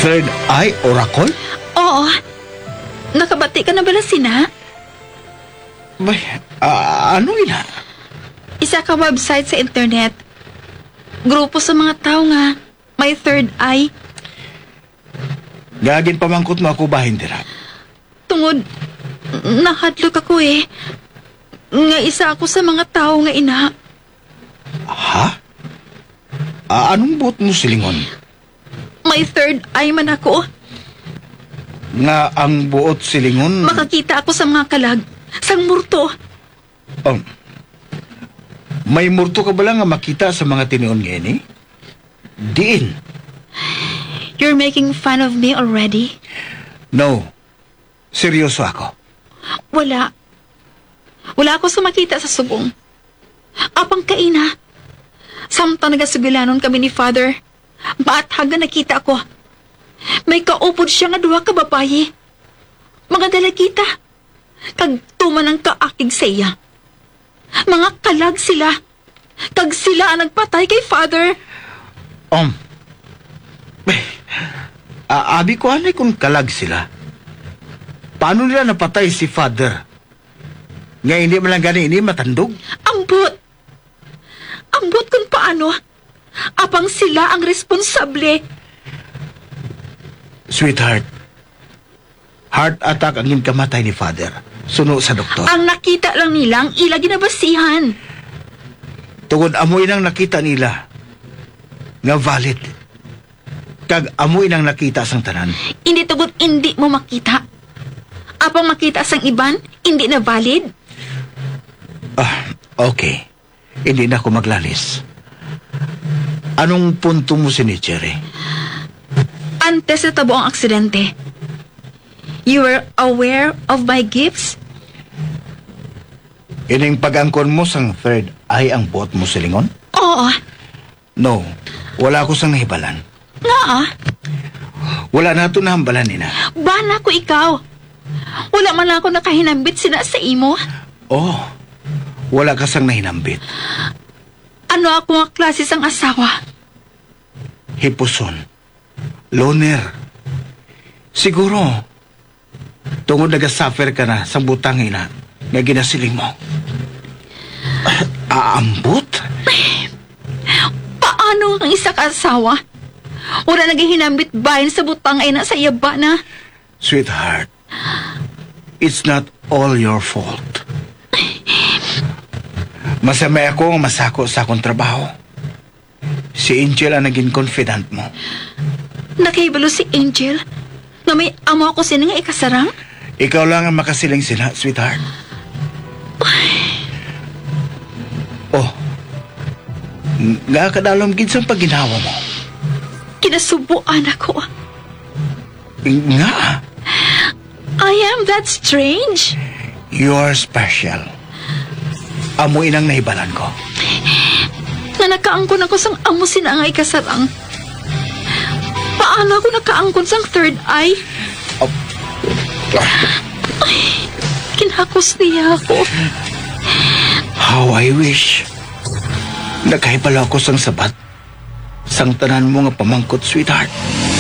Third Eye Oracle? Oo. Nakabati ka na bala sina? Bay, ano ina? Isa ka website sa internet. Grupo sa mga tao nga may third eye. Gagin pamangkot mo ako bahin dira. Tungod, nakadlok ako eh. Nga isa ako sa mga tao nga ina. Ha? Anong buot mo silingon? May third eye man ako. Nga ang buot silingon... Makakita ako sa mga kalag. Sang murto. May murto ka ba lang nga makita sa mga tinion ngayon eh? Diin. You're making fun of me already? No. Seryoso ako. Wala. Wala ako sa makita sa subong. Apang kaina. Samtang nagasugulanon kami ni Father. Maathaga nakita ko. May kaupod siya nga duha ka babayi. Mga dalagita. Kag tuman ang kaakig sa iya. Mga kalag sila. Kag sila ang nagpatay kay Father. Abi ko anay kung kalag sila. Paano nila napatay si Father? Nga hindi man lang gani ini matandog? Ambot. Ambot kung paano. Apang sila ang responsable. Sweetheart, heart attack ang kamatay ni Father. Suno sa doktor. Ang nakita lang nilang ila ginabasihan. Tungod amoy nang nakita nila nga valid. Kag amoy nang nakita sang tanan. Hindi tugod hindi mo makita. Apang makita sang iban, hindi na valid. Okay. Hindi na ako maglalis. Anong punto mo si Jerry? Antes na tabo ang aksidente, you were aware of my gifts? Ining pag-angkon mo sang third eye ang buot mo silingon? Oo. No. Wala ko sang nahibalan. Nga Wala na ito nahambalan nina. Bana ko ikaw. Wala man ako nakahinambit sina sa imo. Oh. Wala ka sang nahinambit. Ano ako nga klase sang asawa? Hipuson. Loner. Siguro, tungod nagasuffer ka na sa butang ina nga ginasiling mo. Aambot? Paano ang isa ka asawa? Wala naghihinambit bayan sa butang ina sa yaba na? Sweetheart, it's not all your fault. Masamay ako ang masako sa akong trabaho. Si Angel ang naging confidant mo. Nakahibalo si Angel na may amo ako sila nga ikasarang? Ikaw lang ang makasiling sila, sweetheart. Oh, nga kadalom ginsang pagginawa mo. Kinasubuan ako. Nga, I am that strange? you are special. Amoy nang nahibalan ko. Na nakaangkon ako sang amo sila nga ikasarang. Paano ako nakaangkon sang third eye? Kinhakos niya ako. How I wish. Nagkahibalo ako sang sabat. Sang tanan mo nga pamangkot, sweetheart.